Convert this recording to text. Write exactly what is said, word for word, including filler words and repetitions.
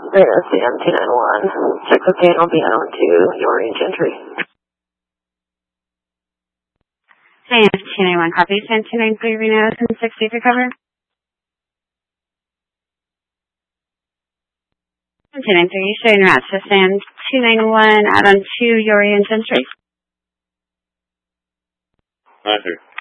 There's the M two ninety-one. Check the panel, be on to your range entry. Hey, M two ninety-one, copy. Stand two ninety-three, Reno, ten sixty for cover. M two ninety-three, showing route to stand two ninety-one, out on to your range entry. nine three.